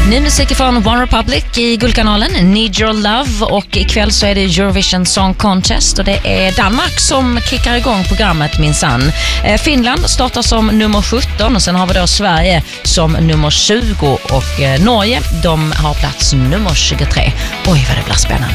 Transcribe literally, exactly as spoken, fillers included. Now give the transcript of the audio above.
Ny musik från One Republic i Guldkanalen, Need Your Love, och ikväll så är det Eurovision Song Contest och det är Danmark som kickar igång programmet minsann. Eh, Finland startar som nummer sjutton och sen har vi då Sverige som nummer tjugo och eh, Norge, de har plats nummer tjugotre. Oj vad det blir spännande.